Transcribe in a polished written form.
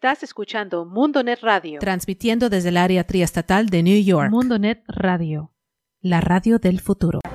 Estás escuchando MundoNet Radio, transmitiendo desde el área triestatal de New York. MundoNet Radio, la radio del futuro.